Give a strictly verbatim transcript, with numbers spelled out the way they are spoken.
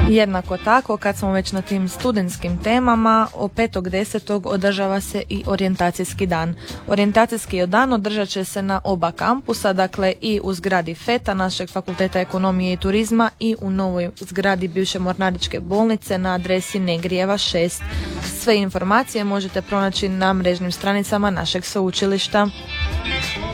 Jednako tako, kad smo već na tim studentskim temama, o petog desetog održava se i orijentacijski dan. Orijentacijski dan održat će se na oba kampusa, dakle i u zgradi FETA, našeg Fakulteta ekonomije i turizma, i u novoj zgradi bivše Mornaričke bolnice na adresi Negrijeva šest. Sve informacije možete pronaći na mrežnim stranicama našeg sveučilišta.